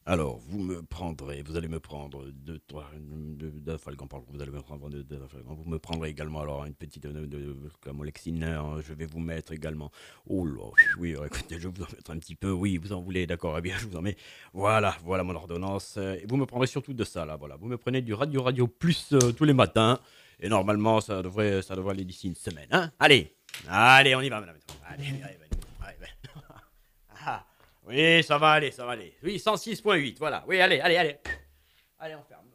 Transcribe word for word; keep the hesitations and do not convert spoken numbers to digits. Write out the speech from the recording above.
Alors, vous me prendrez, vous allez me prendre deux, trois, deux, deux Falcon, pardon, vous allez me prendre deux, deux Falcon. Vous me prendrez également alors une petite de, de, de comme Lexiner, hein, je vais vous mettre également. Oh là, oui, alors, écoutez, je vais vous en mettre un petit peu. Oui, vous en voulez, d'accord, eh bien, je vous en mets. Voilà, voilà mon ordonnance. Et vous me prendrez surtout de ça, là, voilà. Vous me prenez du Radio Radio Plus euh, tous les matins. Et normalement, ça devrait, ça devrait aller d'ici une semaine, hein. Allez, allez, on y va, madame. Allez, allez, allez, allez, allez. Ah. Oui, ça va aller, ça va aller. Oui, cent six virgule huit, voilà. Oui, allez, allez, allez. Allez, on ferme.